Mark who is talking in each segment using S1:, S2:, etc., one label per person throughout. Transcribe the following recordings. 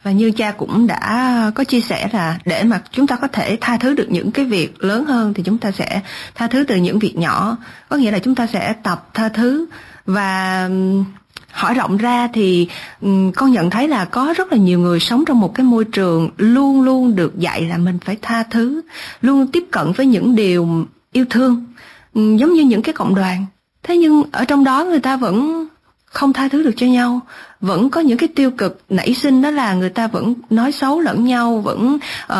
S1: Và như cha cũng đã có chia sẻ là để mà chúng ta có thể tha thứ được những cái việc lớn hơn thì chúng ta sẽ tha thứ từ những việc nhỏ. Có nghĩa là chúng ta sẽ tập tha thứ. Và hỏi rộng ra thì con nhận thấy là có rất là nhiều người sống trong một cái môi trường luôn luôn được dạy là mình phải tha thứ, luôn tiếp cận với những điều yêu thương, giống như những cái cộng đoàn. Thế nhưng ở trong đó người ta vẫn không tha thứ được cho nhau, vẫn có những cái tiêu cực nảy sinh, đó là người ta vẫn nói xấu lẫn nhau, vẫn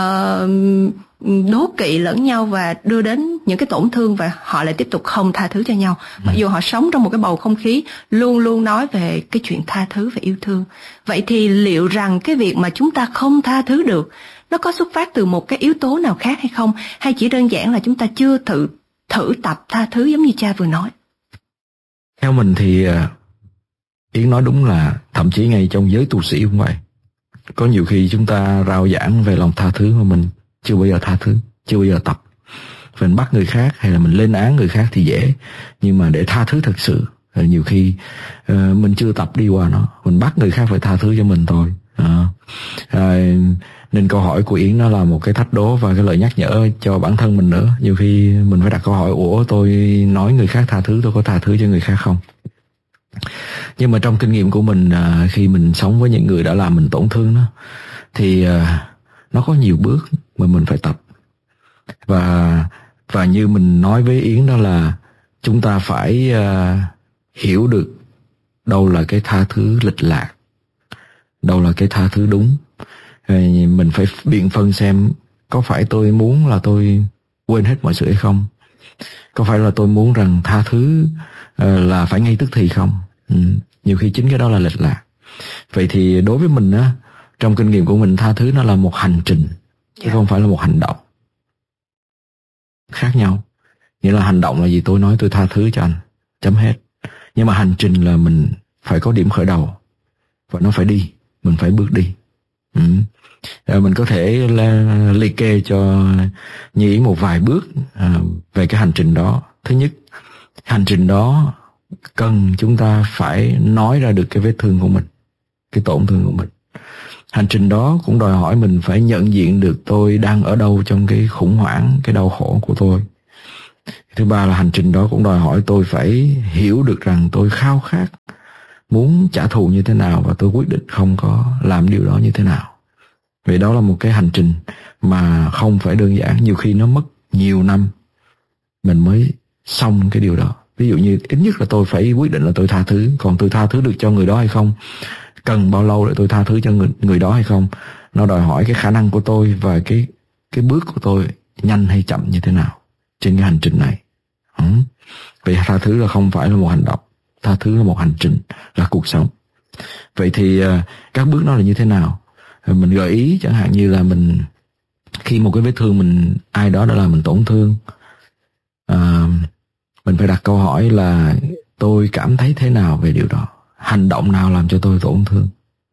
S1: đố kỵ lẫn nhau và đưa đến những cái tổn thương, và họ lại tiếp tục không tha thứ cho nhau. Mặc dù họ sống trong một cái bầu không khí luôn luôn nói về cái chuyện tha thứ và yêu thương. Vậy thì liệu rằng cái việc mà chúng ta không tha thứ được nó có xuất phát từ một cái yếu tố nào khác hay không, hay chỉ đơn giản là chúng ta chưa thử tập tha thứ giống như cha vừa nói?
S2: Theo mình thì Yến nói đúng, là thậm chí ngay trong giới tu sĩ cũng vậy. Có nhiều khi chúng ta rao giảng về lòng tha thứ mà mình chưa bao giờ tha thứ, chưa bao giờ tập. Mình bắt người khác hay là mình lên án người khác thì dễ, nhưng mà để tha thứ thật sự nhiều khi mình chưa tập đi qua nó. Mình bắt người khác phải tha thứ cho mình thôi. Nên câu hỏi của Yến nó là một cái thách đố và cái lời nhắc nhở cho bản thân mình nữa. Nhiều khi mình phải đặt câu hỏi, ủa tôi nói người khác tha thứ, tôi có tha thứ cho người khác không? Nhưng mà trong kinh nghiệm của mình, khi mình sống với những người đã làm mình tổn thương đó, thì nó có nhiều bước mà mình phải tập. Và như mình nói với Yến đó là chúng ta phải hiểu được đâu là cái tha thứ lệch lạc, đâu là cái tha thứ đúng. Mình phải biện phân xem có phải tôi muốn là tôi quên hết mọi sự hay không, có phải là tôi muốn rằng tha thứ là phải ngay tức thì không. Nhiều khi chính cái đó là lệch lạc. Vậy thì đối với mình á, trong kinh nghiệm của mình, tha thứ nó là một hành trình chứ không phải là một hành động. Khác nhau. Nghĩa là hành động là gì? Tôi nói tôi tha thứ cho anh, chấm hết. Nhưng mà hành trình là mình phải có điểm khởi đầu và nó phải đi, mình phải bước đi. Mình có thể liệt kê cho Như Yến một vài bước về cái hành trình đó. Thứ nhất, hành trình đó cần chúng ta phải nói ra được cái vết thương của mình, cái tổn thương của mình. Hành trình đó cũng đòi hỏi mình phải nhận diện được tôi đang ở đâu trong cái khủng hoảng, cái đau khổ của tôi. Thứ ba là hành trình đó cũng đòi hỏi tôi phải hiểu được rằng tôi khao khát, muốn trả thù như thế nào, và tôi quyết định không có làm điều đó như thế nào. Vậy đó là một cái hành trình mà không phải đơn giản. Nhiều khi nó mất nhiều năm mình mới xong cái điều đó. Ví dụ như ít nhất là tôi phải quyết định là tôi tha thứ. Còn tôi tha thứ được cho người đó hay không, cần bao lâu để tôi tha thứ cho người đó hay không, nó đòi hỏi cái khả năng của tôi và cái bước của tôi nhanh hay chậm như thế nào trên cái hành trình này. Vậy tha thứ là không phải là một hành động, tha thứ là một hành trình, là cuộc sống. Vậy thì các bước đó là như thế nào? Mình gợi ý chẳng hạn như là mình, khi một cái vết thương mình, ai đó đã làm mình tổn thương, mình phải đặt câu hỏi là tôi cảm thấy thế nào về điều đó, hành động nào làm cho tôi tổn thương,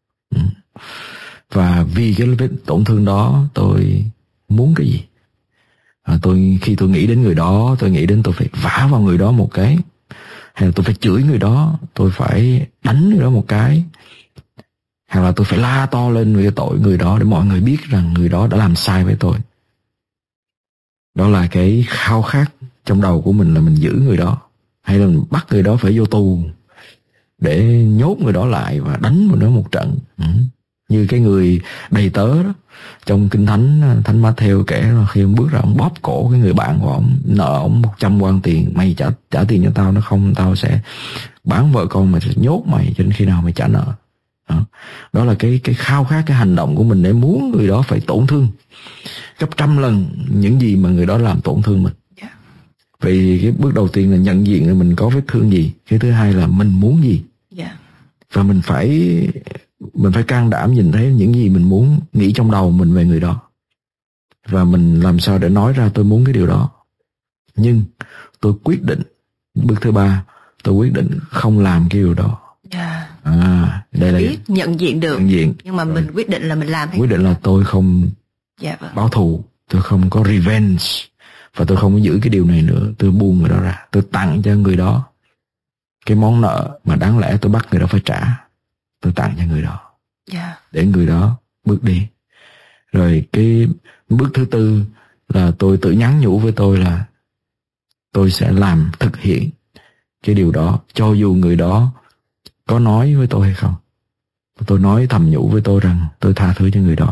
S2: và vì cái vết tổn thương đó tôi muốn cái gì. Khi tôi nghĩ đến người đó, tôi nghĩ đến tôi phải vả vào người đó một cái, hay là tôi phải chửi người đó, tôi phải đánh người đó một cái, hay là tôi phải la to lên về tội người đó để mọi người biết rằng người đó đã làm sai với tôi. Đó là cái khao khát trong đầu của mình, là mình giữ người đó, hay là mình bắt người đó phải vô tù để nhốt người đó lại và đánh người đó một trận. Như cái người đầy tớ đó, trong Kinh Thánh, Thánh Matthew kể là khi ông bước ra, ông bóp cổ cái người bạn của ông, nợ ông 100 quan tiền, mày trả tiền cho tao, nó không tao sẽ bán vợ con mày, sẽ nhốt mày cho đến khi nào mày trả nợ. Đó là cái khao khát, cái hành động của mình để muốn người đó phải tổn thương gấp 100 lần những gì mà người đó làm tổn thương mình. Vậy cái bước đầu tiên là nhận diện là mình có vết thương gì. Cái thứ hai là mình muốn gì. Và mình phải can đảm nhìn thấy những gì mình muốn, nghĩ trong đầu mình về người đó, và mình làm sao để nói ra tôi muốn cái điều đó. Nhưng tôi quyết định, bước thứ ba, tôi quyết định không làm cái điều đó. Đây là
S1: nhận diện được, nhưng mà mình quyết định là mình làm hay
S2: quyết định là tôi không báo thù, tôi không có revenge, và tôi không có giữ cái điều này nữa. Tôi buông người đó ra, tôi tặng cho người đó cái món nợ mà đáng lẽ tôi bắt người đó phải trả, tôi tặng cho người đó, để người đó bước đi. Rồi cái bước thứ tư là tôi tự nhắn nhủ với tôi là tôi sẽ làm thực hiện cái điều đó, cho dù người đó có nói với tôi hay không. Tôi nói thầm nhủ với tôi rằng tôi tha thứ cho người đó.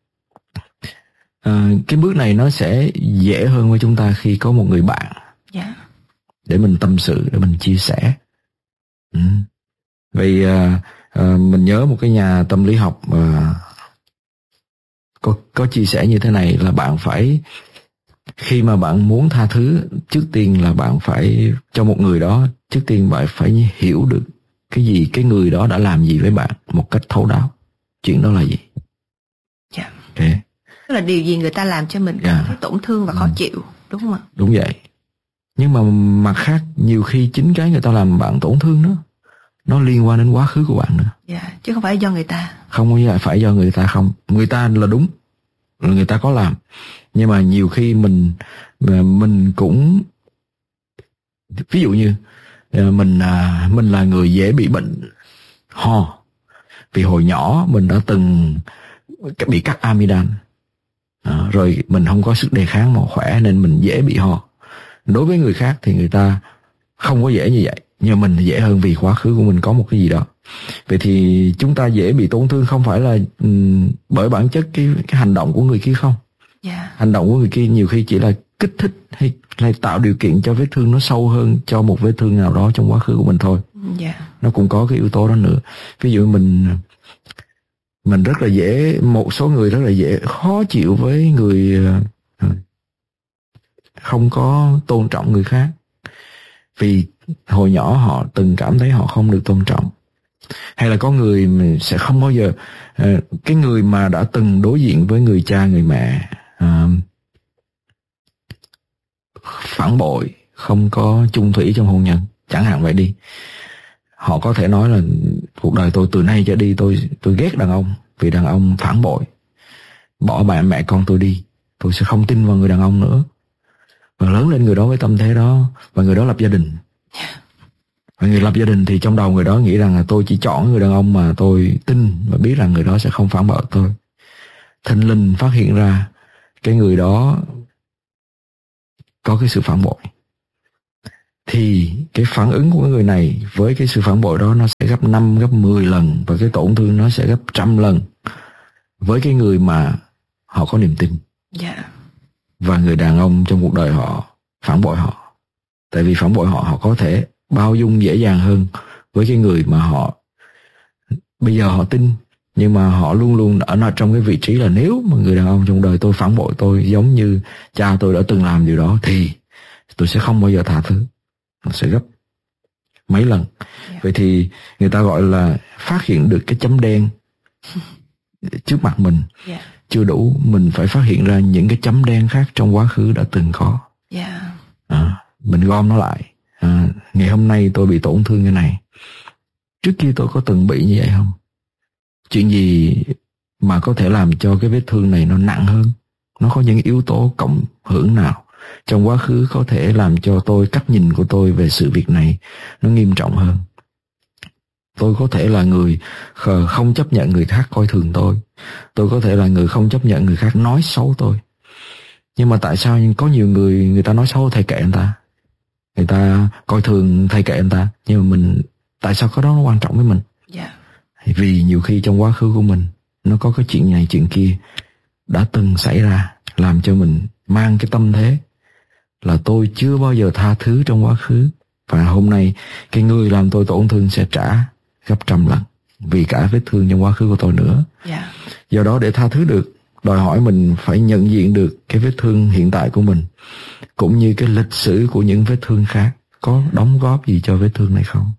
S2: Cái bước này nó sẽ dễ hơn với chúng ta khi có một người bạn để mình tâm sự, để mình chia sẻ. Vì mình nhớ một cái nhà tâm lý học có chia sẻ như thế này, là bạn phải, khi mà bạn muốn tha thứ, trước tiên là bạn phải cho một người đó, trước tiên bạn phải hiểu được cái người đó đã làm gì với bạn một cách thấu đáo. Chuyện đó là gì? Okay.
S1: Tức là điều gì người ta làm cho mình cảm thấy tổn thương và khó chịu, đúng không ạ?
S2: Đúng vậy. Nhưng mà mặt khác, nhiều khi chính cái người ta làm bạn tổn thương đó, nó liên quan đến quá khứ của bạn nữa.
S1: Chứ không phải do người ta.
S2: Không phải do người ta, không. Người ta là đúng, người ta có làm. Nhưng mà nhiều khi mình cũng, ví dụ như mình là người dễ bị bệnh ho, vì hồi nhỏ mình đã từng bị cắt amidan, rồi mình không có sức đề kháng mà khỏe nên mình dễ bị ho. Đối với người khác thì người ta không có dễ như vậy, nhưng mình dễ hơn vì quá khứ của mình có một cái gì đó. Vậy thì chúng ta dễ bị tổn thương không phải là bởi bản chất cái hành động của người kia không. Hành động của người kia nhiều khi chỉ là kích thích hay tạo điều kiện cho vết thương nó sâu hơn, cho một vết thương nào đó trong quá khứ của mình thôi. Nó cũng có cái yếu tố đó nữa. Ví dụ mình rất là dễ, một số người rất là dễ khó chịu với người không có tôn trọng người khác, vì hồi nhỏ họ từng cảm thấy họ không được tôn trọng. Hay là có người sẽ không bao giờ, cái người mà đã từng đối diện với người cha người mẹ phản bội, không có chung thủy trong hôn nhân, chẳng hạn vậy đi, họ có thể nói là cuộc đời tôi từ nay trở đi tôi ghét đàn ông vì đàn ông phản bội, bỏ mẹ con tôi đi, tôi sẽ không tin vào người đàn ông nữa. Và lớn lên người đó với tâm thế đó, và người đó lập gia đình. Và người lập gia đình thì trong đầu người đó nghĩ rằng là tôi chỉ chọn người đàn ông mà tôi tin và biết rằng người đó sẽ không phản bội tôi. Thình lình phát hiện ra cái người đó có cái sự phản bội, thì cái phản ứng của người này với cái sự phản bội đó nó sẽ gấp 5, gấp 10 lần, và cái tổn thương nó sẽ gấp 100 lần với cái người mà họ có niềm tin. Và người đàn ông trong cuộc đời họ phản bội họ. Tại vì phản bội họ có thể bao dung dễ dàng hơn với cái người mà họ bây giờ họ tin, nhưng mà họ luôn luôn ở trong cái vị trí là nếu mà người đàn ông trong đời tôi phản bội tôi giống như cha tôi đã từng làm điều đó thì tôi sẽ không bao giờ tha thứ. Nó sẽ gấp mấy lần. Vậy thì người ta gọi là phát hiện được cái chấm đen trước mặt mình chưa đủ, mình phải phát hiện ra những cái chấm đen khác trong quá khứ đã từng có. Mình gom nó lại. Ngày hôm nay tôi bị tổn thương như này, trước kia tôi có từng bị như vậy không? Chuyện gì mà có thể làm cho cái vết thương này nó nặng hơn? Nó có những yếu tố cộng hưởng nào trong quá khứ có thể làm cho cách nhìn của tôi về sự việc này nó nghiêm trọng hơn? Tôi có thể là người không chấp nhận người khác coi thường tôi. Tôi có thể là người không chấp nhận người khác nói xấu tôi. Nhưng mà tại sao có nhiều người ta nói xấu thầy kệ người ta, người ta coi thường thầy kệ người ta, nhưng mà tại sao cái đó nó quan trọng với mình? Vì nhiều khi trong quá khứ của mình nó có cái chuyện này chuyện kia đã từng xảy ra, làm cho mình mang cái tâm thế là tôi chưa bao giờ tha thứ trong quá khứ, và hôm nay cái người làm tôi tổn thương sẽ trả gấp 100 lần vì cả vết thương trong quá khứ của tôi nữa. Do đó để tha thứ được, đòi hỏi mình phải nhận diện được cái vết thương hiện tại của mình, cũng như cái lịch sử của những vết thương khác có đóng góp gì cho vết thương này không.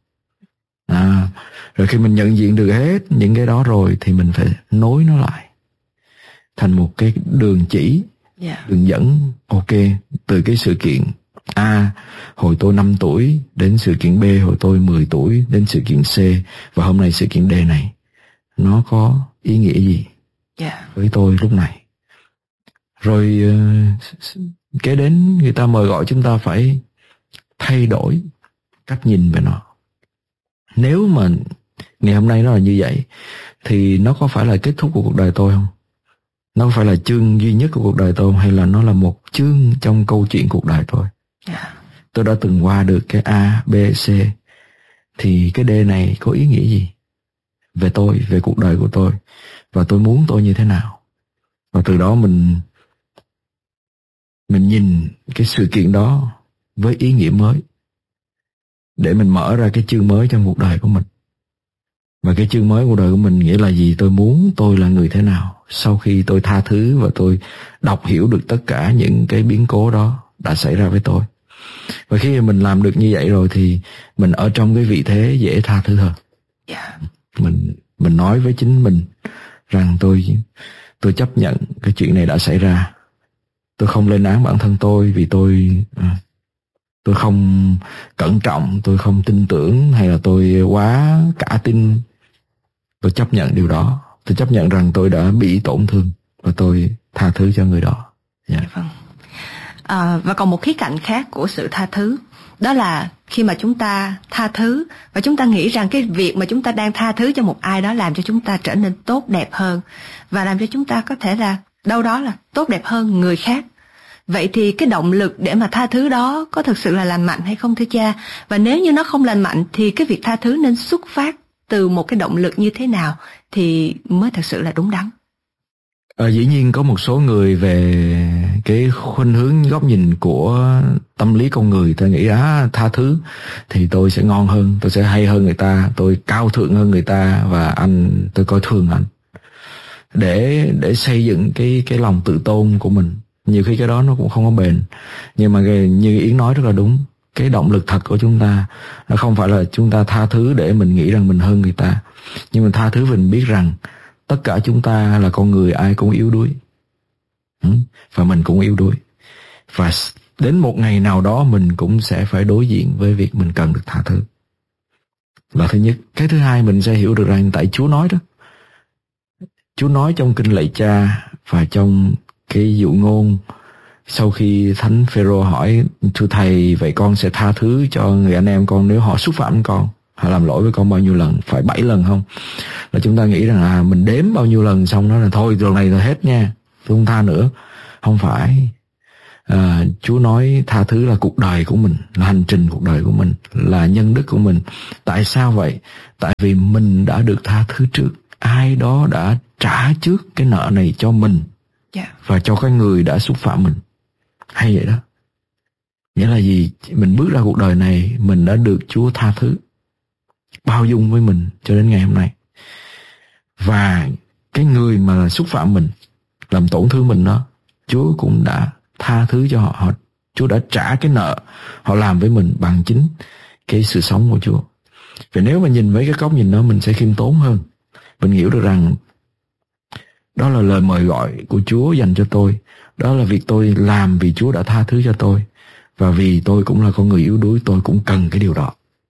S2: Rồi khi mình nhận diện được hết những cái đó rồi thì mình phải nối nó lại thành một cái đường chỉ, đường dẫn. Ok, từ cái sự kiện A hồi tôi 5 tuổi đến sự kiện B hồi tôi 10 tuổi đến sự kiện C, và hôm nay sự kiện D này nó có ý nghĩa gì với tôi lúc này. Rồi kế đến người ta mời gọi chúng ta phải thay đổi cách nhìn về nó. Nếu mà ngày hôm nay nó là như vậy, thì nó có phải là kết thúc của cuộc đời tôi không? Nó có phải là chương duy nhất của cuộc đời tôi không? Hay là nó là một chương trong câu chuyện cuộc đời tôi? Tôi đã từng qua được cái A, B, C, thì cái D này có ý nghĩa gì về tôi, về cuộc đời của tôi, và tôi muốn tôi như thế nào? Và từ đó mình nhìn cái sự kiện đó với ý nghĩa mới, để mình mở ra cái chương mới trong cuộc đời của mình. Và cái chương mới cuộc đời của mình nghĩa là gì? Tôi muốn tôi là người thế nào sau khi tôi tha thứ và tôi đọc hiểu được tất cả những cái biến cố đó đã xảy ra với tôi. Và khi mình làm được như vậy rồi thì mình ở trong cái vị thế dễ tha thứ hơn. Mình nói với chính mình rằng tôi chấp nhận cái chuyện này đã xảy ra. Tôi không lên án bản thân tôi vì tôi không cẩn trọng, tôi không tin tưởng, hay là tôi quá cả tin. Tôi chấp nhận điều đó. Tôi chấp nhận rằng tôi đã bị tổn thương và tôi tha thứ cho người đó.
S1: Vâng. Và còn một khía cạnh khác của sự tha thứ, đó là khi mà chúng ta tha thứ và chúng ta nghĩ rằng cái việc mà chúng ta đang tha thứ cho một ai đó làm cho chúng ta trở nên tốt đẹp hơn, và làm cho chúng ta có thể là đâu đó là tốt đẹp hơn người khác. Vậy thì cái động lực để mà tha thứ đó có thực sự là lành mạnh hay không thưa cha? Và nếu như nó không lành mạnh thì cái việc tha thứ nên xuất phát từ một cái động lực như thế nào thì mới thật sự là đúng đắn?
S2: Dĩ nhiên có một số người về cái khuynh hướng góc nhìn của tâm lý con người, ta nghĩ tha thứ thì tôi sẽ ngon hơn, tôi sẽ hay hơn người ta, tôi cao thượng hơn người ta, và tôi coi thường anh, để xây dựng cái lòng tự tôn của mình. Nhiều khi cái đó nó cũng không có bền. Nhưng mà như Yến nói rất là đúng, cái động lực thật của chúng ta nó không phải là chúng ta tha thứ để mình nghĩ rằng mình hơn người ta, nhưng mình tha thứ vì mình biết rằng tất cả chúng ta là con người, ai cũng yếu đuối, và mình cũng yếu đuối, và đến một ngày nào đó mình cũng sẽ phải đối diện với việc mình cần được tha thứ. Là thứ nhất. Cái thứ hai, mình sẽ hiểu được rằng tại Chúa nói đó, Chúa nói trong kinh Lạy Cha và trong cái dụ ngôn, sau khi Thánh Phêrô hỏi: thưa thầy, vậy con sẽ tha thứ cho người anh em con nếu họ xúc phạm con, họ làm lỗi với con bao nhiêu lần? Phải 7 lần không? Là chúng ta nghĩ rằng mình đếm bao nhiêu lần xong đó là thôi, lần này rồi hết nha, tôi không tha nữa. Không phải. Chúa nói tha thứ là cuộc đời của mình, là hành trình cuộc đời của mình, là nhân đức của mình. Tại sao vậy? Tại vì mình đã được tha thứ trước. Ai đó đã trả trước cái nợ này cho mình, và cho cái người đã xúc phạm mình. Hay vậy đó. Nghĩa là gì? Mình bước ra cuộc đời này, mình đã được Chúa tha thứ, bao dung với mình cho đến ngày hôm nay. Và cái người mà xúc phạm mình, làm tổn thương mình đó, Chúa cũng đã tha thứ cho họ. Chúa đã trả cái nợ họ làm với mình bằng chính cái sự sống của Chúa. Vì nếu mà nhìn với cái góc nhìn đó, mình sẽ khiêm tốn hơn. Mình hiểu được rằng đó là lời mời gọi của Chúa dành cho tôi. Đó là việc tôi làm vì Chúa đã tha thứ cho tôi. Và vì tôi cũng là con người yếu đuối, tôi cũng cần cái điều đó.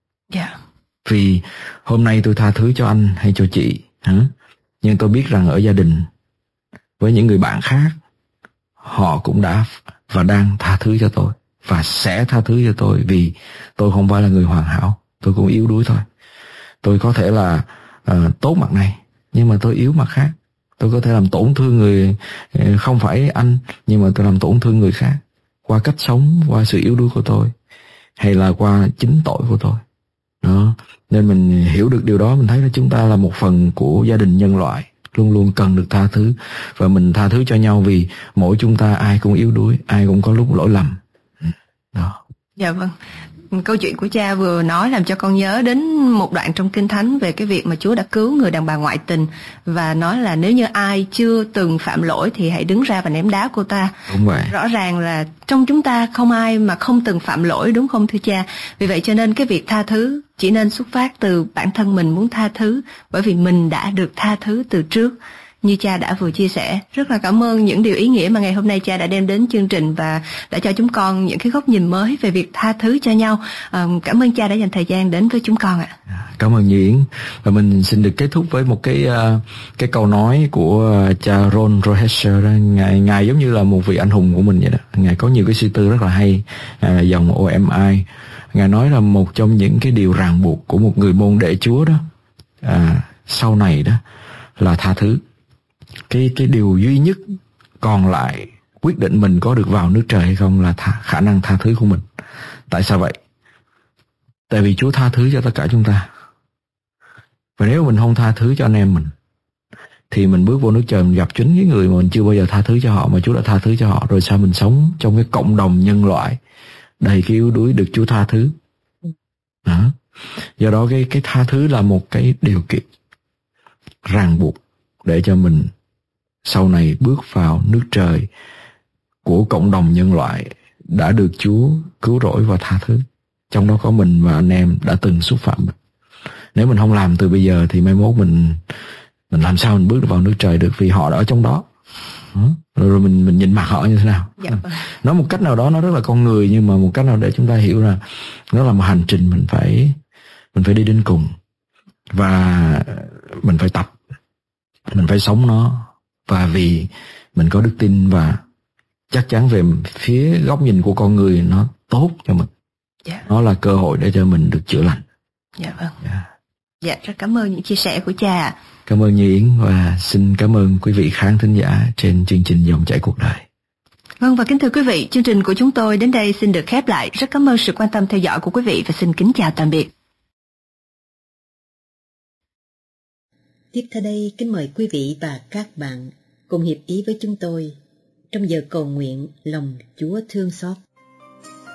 S2: Vì hôm nay tôi tha thứ cho anh hay cho chị, nhưng tôi biết rằng ở gia đình, với những người bạn khác, họ cũng đã và đang tha thứ cho tôi, và sẽ tha thứ cho tôi, vì tôi không phải là người hoàn hảo. Tôi cũng yếu đuối thôi. Tôi có thể là tốt mặt này, nhưng mà tôi yếu mặt khác. Tôi có thể làm tổn thương người, không phải anh, nhưng mà tôi làm tổn thương người khác qua cách sống, qua sự yếu đuối của tôi, hay là qua chính tội của tôi đó. Nên mình hiểu được điều đó, mình thấy là chúng ta là một phần của gia đình nhân loại, luôn luôn cần được tha thứ. Và mình tha thứ cho nhau vì mỗi chúng ta ai cũng yếu đuối, ai cũng có lúc lỗi lầm đó.
S1: Dạ vâng. Câu chuyện của cha vừa nói làm cho con nhớ đến một đoạn trong Kinh Thánh về cái việc mà Chúa đã cứu người đàn bà ngoại tình, và nói là nếu như ai chưa từng phạm lỗi thì hãy đứng ra và ném đá cô ta.
S2: Đúng vậy.
S1: Rõ ràng là trong chúng ta không ai mà không từng phạm lỗi, đúng không thưa cha? Vì vậy cho nên cái việc tha thứ chỉ nên xuất phát từ bản thân mình muốn tha thứ, bởi vì mình đã được tha thứ từ trước, như cha đã vừa chia sẻ. Rất là cảm ơn những điều ý nghĩa mà ngày hôm nay cha đã đem đến chương trình và đã cho chúng con những cái góc nhìn mới về việc tha thứ cho nhau. Cảm ơn cha đã dành thời gian đến với chúng con ạ.
S2: Cảm ơn Như Yến. Và mình xin được kết thúc với một cái câu nói của cha Ron Rohesher đó. Ngài giống như là một vị anh hùng của mình vậy đó. Ngài có nhiều cái suy tư rất là hay, dòng OMI. Ngài nói là một trong những cái điều ràng buộc của một người môn đệ Chúa đó, sau này đó là tha thứ. Cái điều duy nhất còn lại quyết định mình có được vào nước trời hay không là khả năng tha thứ của mình. Tại sao vậy? Tại vì Chúa tha thứ cho tất cả chúng ta. Và nếu mình không tha thứ cho anh em mình thì mình bước vô nước trời, mình gặp chính cái người mà mình chưa bao giờ tha thứ cho họ, mà Chúa đã tha thứ cho họ. Rồi sao mình sống trong cái cộng đồng nhân loại đầy cái yếu đuối được Chúa tha thứ. Đó. Do đó cái tha thứ là một cái điều kiện ràng buộc để cho mình sau này bước vào nước trời của cộng đồng nhân loại đã được Chúa cứu rỗi và tha thứ. Trong đó có mình và anh em đã từng xúc phạm mình. Nếu mình không làm từ bây giờ thì mai mốt mình làm sao mình bước vào nước trời được, vì họ đã ở trong đó. Rồi mình nhìn mặt họ như thế nào. Nói một cách nào đó nó rất là con người, nhưng mà một cách nào để chúng ta hiểu là nó là một hành trình mình phải đi đến cùng, và mình phải tập, mình phải sống nó. Và vì mình có đức tin và chắc chắn về phía góc nhìn của con người nó tốt cho mình. Nó là cơ hội để cho mình được chữa lành.
S1: Dạ, rất cảm ơn những chia sẻ của cha.
S2: Cảm ơn Như Yến, và xin cảm ơn quý vị khán thính giả trên chương trình Dòng Chảy Cuộc Đời.
S1: Vâng, và kính thưa quý vị, chương trình của chúng tôi đến đây xin được khép lại. Rất cảm ơn sự quan tâm theo dõi của quý vị và xin kính chào tạm biệt.
S3: Tiếp theo đây, kính mời quý vị và các bạn cùng hiệp ý với chúng tôi trong giờ cầu nguyện lòng Chúa thương xót.